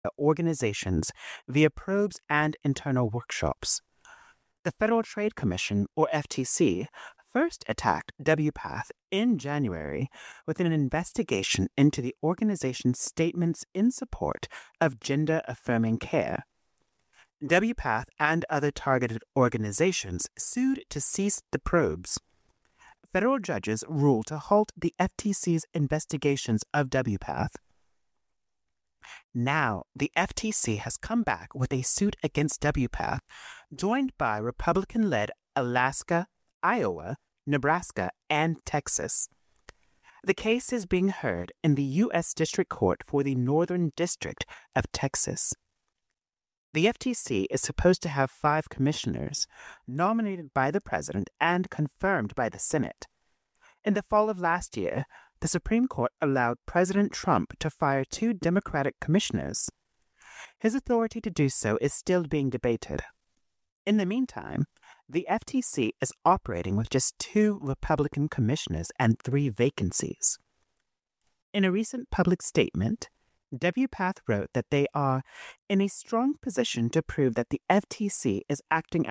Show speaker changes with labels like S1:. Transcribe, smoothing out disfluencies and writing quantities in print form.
S1: organizations via probes and internal workshops. The Federal Trade Commission, or FTC, first attacked WPATH in January with an investigation into the organization's statements in support of gender-affirming care. WPATH and other targeted organizations sued to cease the probes. Federal judges ruled to halt the FTC's investigations of WPATH. Now, the FTC has come back with a suit against WPATH, joined by Republican-led Alaska, Iowa, Nebraska, and Texas. The case is being heard in the U.S. District Court for the Northern District of Texas. The FTC is supposed to have 5 commissioners, nominated by the president and confirmed by the Senate. In the fall of last year, the Supreme Court allowed President Trump to fire 2 Democratic commissioners. His authority to do so is still being debated. In the meantime, the FTC is operating with just 2 Republican commissioners and 3 vacancies. In a recent public statement, WPATH wrote that they are in a strong position to prove that the FTC is acting